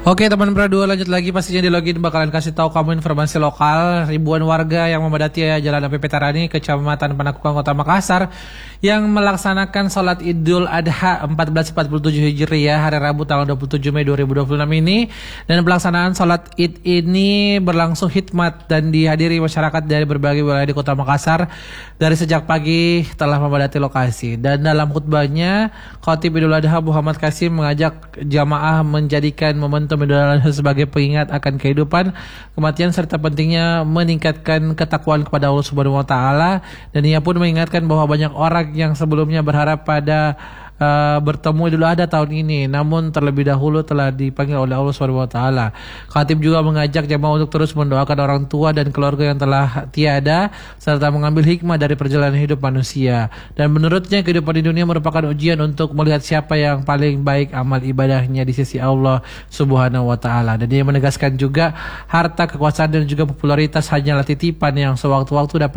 Oke teman Pradua, lanjut lagi, pastinya di login bakalan kasih tahu kamu informasi lokal. Ribuan warga yang memadati Jalan AP Petarani, Kecamatan Panakukang, Kota Makassar yang melaksanakan sholat Idul Adha 1447 Hijriah hari Rabu tanggal 27 Mei 2026 ini. Dan pelaksanaan sholat Id ini berlangsung hikmat dan dihadiri masyarakat dari berbagai wilayah di Kota Makassar dari sejak pagi telah memadati lokasi. Dan dalam khutbahnya, Khatib Idul Adha Muhammad Qasim mengajak jamaah menjadikan momentum Idul Adha sebagai pengingat akan kehidupan, kematian serta pentingnya meningkatkan ketakwaan kepada Allah Subhanahu wa taala. Dan ia pun mengingatkan bahwa banyak orang yang sebelumnya berharap pada bertemu Idul Adha tahun ini, namun terlebih dahulu telah dipanggil oleh Allah Subhanahu wa taala. Khatib juga mengajak jamaah untuk terus mendoakan orang tua dan keluarga yang telah tiada serta mengambil hikmah dari perjalanan hidup manusia. Dan menurutnya kehidupan di dunia merupakan ujian untuk melihat siapa yang paling baik amal ibadahnya di sisi Allah Subhanahu wa taala. Dan dia menegaskan juga harta, kekuasaan dan juga popularitas hanyalah titipan yang sewaktu-waktu dapat